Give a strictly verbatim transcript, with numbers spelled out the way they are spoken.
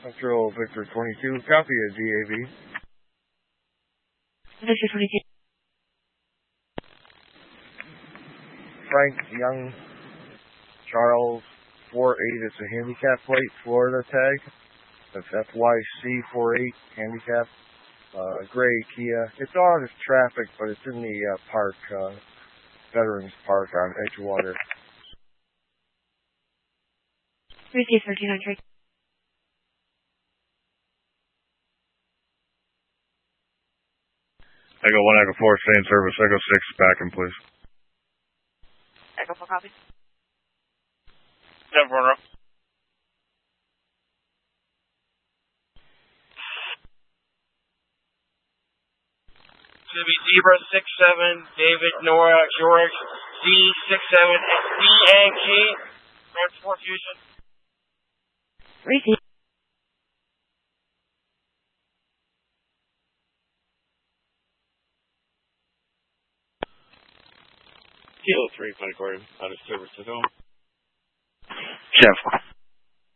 Central Victor twenty-two, copy of D A V. Victor twenty-two. Frank Young, Charles four eight, it's a handicap plate, Florida tag. That's F Y C four eight, handicap, uh, gray Kia. It's on traffic, but it's in the uh, park, uh, Veterans Park on Edgewater. Receive thirteen hundred. Echo one, Echo four, stay in service. Echo six, back in, please. Echo four, copy. seven four. It's going to be Zebra six seven, David Nora George, D six seven, D and G, Transport Fusion. Receive. Kilo three, Flight Aquarium, out of service to home. Chef.